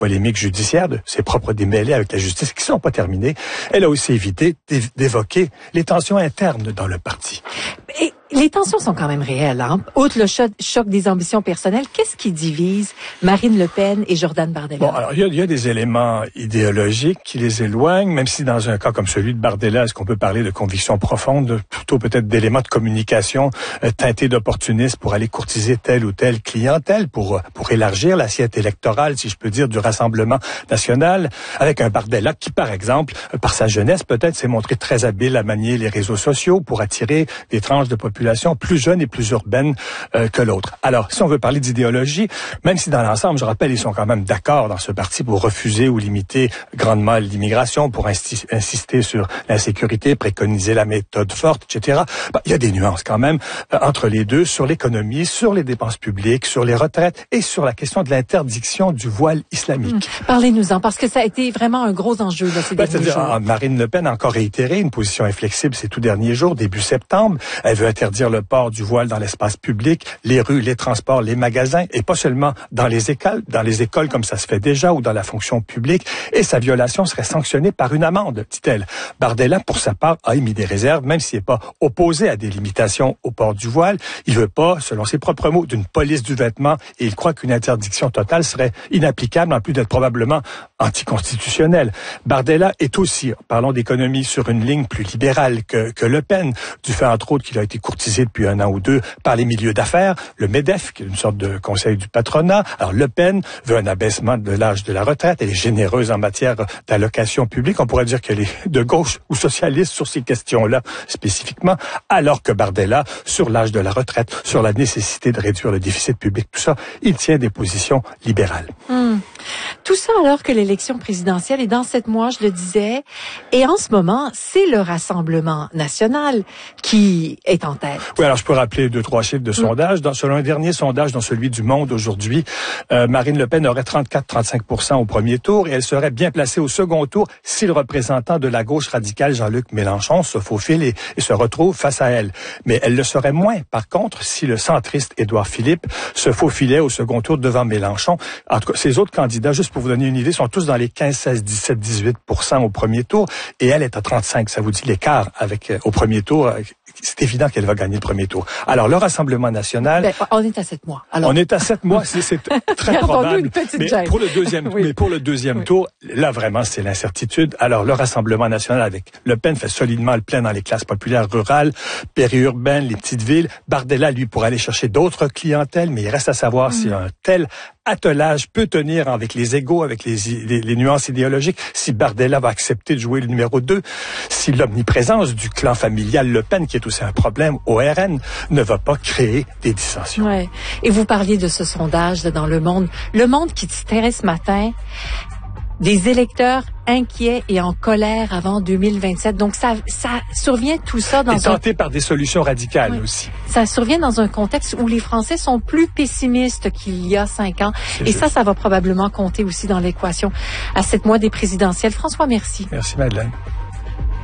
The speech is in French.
polémiques judiciaires, de ses propres démêlés avec la justice qui ne sont pas terminés. Elle a aussi évité d'évoquer les tensions internes dans le parti. Et les tensions sont quand même réelles. Hein? Outre le choc des ambitions personnelles, qu'est-ce qui divise Marine Le Pen et Jordan Bardella? Bon, alors il y a des éléments idéologiques qui les éloignent, même si dans un cas comme celui de Bardella, est-ce qu'on peut parler de convictions profondes, plutôt peut-être d'éléments de communication teintés d'opportunisme pour aller courtiser telle ou telle clientèle, pour élargir l'assiette électorale, si je peux dire, du Rassemblement national, avec un Bardella qui, par exemple, par sa jeunesse, peut-être s'est montré très habile à manier les réseaux sociaux pour attirer des tranches de population plus jeunes et plus urbaines que l'autre. Alors, si on veut parler d'idéologie, même si dans l'ensemble, je rappelle, ils sont quand même d'accord dans ce parti pour refuser ou limiter grandement l'immigration, pour insister sur l'insécurité, préconiser la méthode forte, etc. Il y a des nuances quand même entre les deux sur l'économie, sur les dépenses publiques, sur les retraites et sur la question de l'interdiction du voile islamique. Parlez-nous-en, parce que ça a été vraiment un gros enjeu là, ces derniers jours. Marine Le Pen a encore réitéré une position inflexible ces tout derniers jours, début septembre. Elle veut interdire le port du voile dans l'espace public, les rues, les transports, les magasins, et pas seulement dans les écoles comme ça se fait déjà, ou dans la fonction publique, et sa violation serait sanctionnée par une amende, dit-elle. Bardella, pour sa part, a émis des réserves, même s'il n'est pas opposé à des limitations au port du voile. Il veut pas, selon ses propres mots, d'une police du vêtement, et il croit qu'une interdiction totale serait inapplicable, en plus d'être probablement anticonstitutionnelle. Bardella est aussi, parlons d'économie, sur une ligne plus libérale que Le Pen, du fait entre autres qu'il a été courtisé depuis 1 an ou 2 par les milieux d'affaires, le MEDEF, qui est une sorte de conseil du patronat. Alors Le Pen veut un abaissement de l'âge de la retraite, elle est généreuse en matière d'allocation publique. On pourrait dire qu'elle est de gauche ou socialiste sur ces questions-là spécifiquement, alors que Bardella, sur l'âge de la retraite, sur la nécessité de réduire le déficit public, tout ça, il tient des positions libérales. Tout ça alors que l'élection présidentielle est dans 7 mois, je le disais, et en ce moment, c'est le Rassemblement national qui est en tête. Oui, alors je peux rappeler 2-3 chiffres de sondage. Selon un dernier sondage, dans celui du Monde aujourd'hui, Marine Le Pen aurait 34-35% au premier tour et elle serait bien placée au second tour si le représentant de la gauche radicale, Jean-Luc Mélenchon, se faufile et se retrouve face à elle. Mais elle le serait moins, par contre, si le centriste Édouard Philippe se faufilait au second tour devant Mélenchon. En tout cas, ces autres candidats, juste pour vous donner une idée, sont tous dans les 15, 16, 17, 18% au premier tour et elle est à 35%. Ça vous dit l'écart avec au premier tour. C'est évident qu'elle va gagner le premier tour. Alors, le Rassemblement national... on est à 7 mois. Alors... On est à 7 mois, c'est très probable. Mais pour le deuxième, mais pour le deuxième tour, là, vraiment, c'est l'incertitude. Alors, le Rassemblement national avec Le Pen fait solidement le plein dans les classes populaires rurales, périurbaines, les petites villes. Bardella, lui, pourrait aller chercher d'autres clientèles, mais il reste à savoir si un tel attelage peut tenir avec les égos, avec les nuances idéologiques, si Bardella va accepter de jouer le numéro 2, si l'omniprésence du clan familial Le Pen, qui est aussi un problème au RN, ne va pas créer des dissensions. Ouais. Et vous parliez de ce sondage là, dans Le Monde qui tirait ce matin des électeurs inquiets et en colère avant 2027. Donc ça survient tout ça dans tenté par des solutions radicales aussi. Ça survient dans un contexte où les Français sont plus pessimistes qu'il y a 5 ans. Et ça va probablement compter aussi dans l'équation à 7 mois des présidentielles. François, merci. Merci Madeleine.